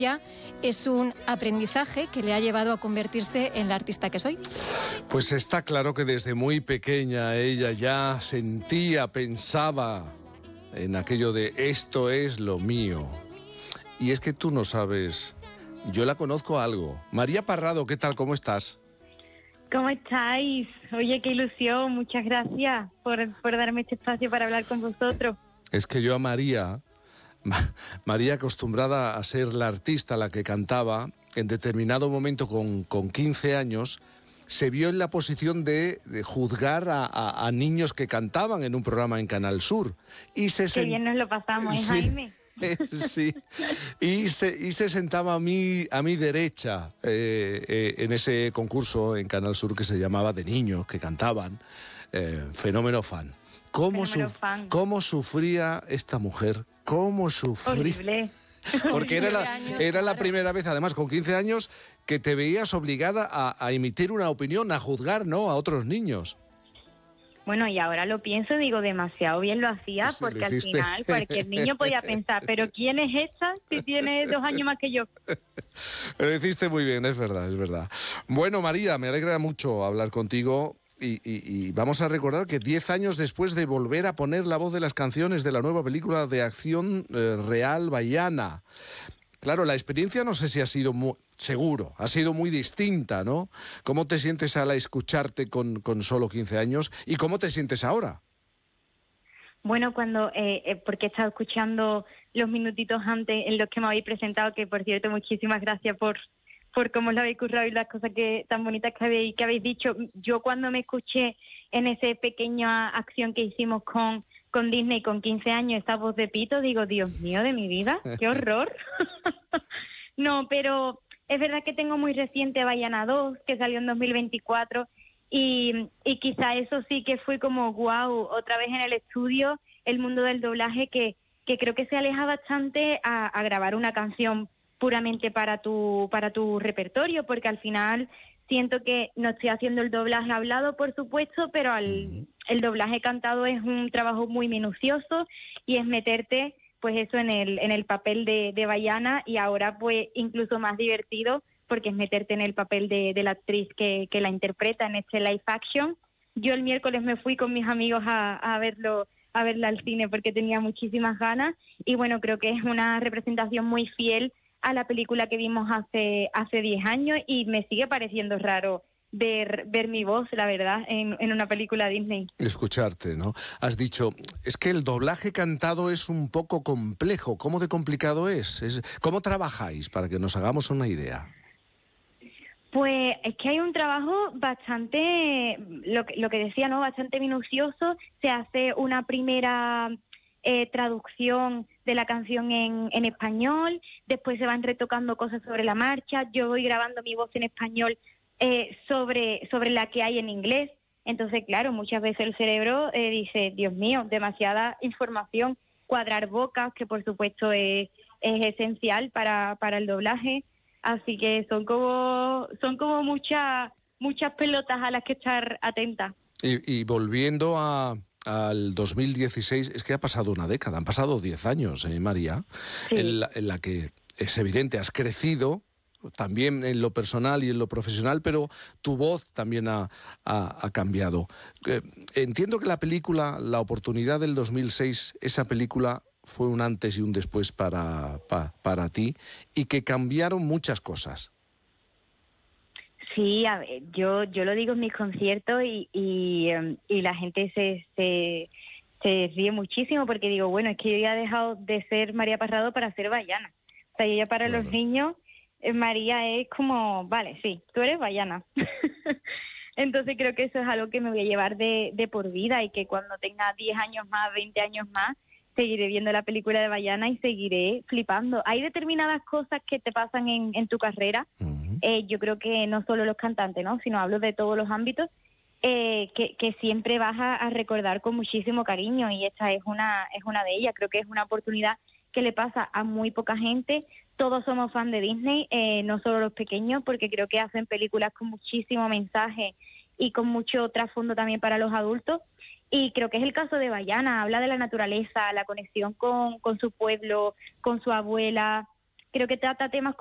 Ya es un aprendizaje que le ha llevado a convertirse en la artista que soy. Pues está claro que desde muy pequeña ella ya sentía, pensaba en aquello de esto es lo mío. Y es que tú no sabes, yo la conozco algo. María Parrado, ¿qué tal? ¿Cómo estás? ¿Cómo estáis? Oye, qué ilusión. Muchas gracias por darme este espacio para hablar con vosotros. Es que yo a María acostumbrada a ser la artista, la que cantaba, en determinado momento con 15 años, se vio en la posición de juzgar a niños que cantaban en un programa en Canal Sur. Qué bien nos lo pasamos, ¿eh, Jaime? Sí, y se sentaba a mi derecha en ese concurso en Canal Sur que se llamaba De Niños que cantaban, Fenómeno Fan. ¿Cómo sufría esta mujer? ¿Cómo sufría? Horrible. Porque era la primera vez, además, con 15 años, que te veías obligada a emitir una opinión, a juzgar, ¿no?, a otros niños. Bueno, y ahora lo pienso, digo, demasiado bien lo hacía, Sí, porque al final cualquier niño podía pensar, ¿pero quién es esta si tiene 2 años más que yo? Lo hiciste muy bien, es verdad, es verdad. Bueno, María, me alegra mucho hablar contigo. Y vamos a recordar que 10 años después de volver a poner la voz de las canciones de la nueva película de acción real Vaiana. Claro, la experiencia no sé si ha sido seguro, ha sido muy distinta, ¿no? ¿Cómo te sientes al escucharte con solo 15 años y cómo te sientes ahora? Bueno, porque he estado escuchando los minutitos antes en los que me habéis presentado, que por cierto, muchísimas gracias por cómo lo habéis currado y las cosas tan bonitas que habéis dicho. Yo cuando me escuché en esa pequeña acción que hicimos con Disney con 15 años, esa voz de pito, digo, Dios mío de mi vida, qué horror. No, pero es verdad que tengo muy reciente Vaiana 2, que salió en 2024, y quizá eso sí que fue como wow, otra vez en el estudio, el mundo del doblaje que creo que se aleja bastante a grabar una canción puramente para tu repertorio, porque al final siento que no estoy haciendo el doblaje hablado, por supuesto, pero el doblaje cantado es un trabajo muy minucioso y es meterte, pues eso, en el papel de Vaiana, y ahora pues incluso más divertido porque es meterte en el papel de la actriz que la interpreta en este live action. Yo el miércoles me fui con mis amigos a verla al cine porque tenía muchísimas ganas, y bueno, creo que es una representación muy fiel a la película que vimos hace 10 años, y me sigue pareciendo raro ver mi voz, la verdad, en una película Disney. Escucharte, ¿no? Has dicho, es que el doblaje cantado es un poco complejo. ¿Cómo de complicado es? ¿Cómo trabajáis, para que nos hagamos una idea? Pues es que hay un trabajo bastante, lo que decía, ¿no?, bastante minucioso. Se hace una primera traducción de la canción en español, después se van retocando cosas sobre la marcha, yo voy grabando mi voz en español sobre la que hay en inglés. Entonces, claro, muchas veces el cerebro dice, Dios mío, demasiada información, cuadrar bocas, que por supuesto es esencial para el doblaje, así que son como muchas pelotas a las que estar atentas. Y volviendo al 2016, es que ha pasado una década, han pasado 10 años, María, sí, en la que es evidente, has crecido también en lo personal y en lo profesional, pero tu voz también ha cambiado. Entiendo que la película, la oportunidad del 2006, esa película fue un antes y un después para ti, y que cambiaron muchas cosas. Sí, a ver, yo lo digo en mis conciertos y la gente se ríe muchísimo porque digo, bueno, es que yo ya he dejado de ser María Parrado para ser Vaiana. O sea, yo ya para los niños, María es como, vale, sí, tú eres Vaiana. Entonces creo que eso es algo que me voy a llevar de por vida, y que cuando tenga 10 años más, 20 años más, seguiré viendo la película de Vaiana y seguiré flipando. Hay determinadas cosas que te pasan en tu carrera. Yo creo que no solo los cantantes, ¿no?, sino hablo de todos los ámbitos, que siempre vas a recordar con muchísimo cariño, y esta es una de ellas. Creo que es una oportunidad que le pasa a muy poca gente. Todos somos fan de Disney, no solo los pequeños, porque creo que hacen películas con muchísimo mensaje y con mucho trasfondo también para los adultos. Y creo que es el caso de Vaiana, habla de la naturaleza, la conexión con su pueblo, con su abuela, creo que trata temas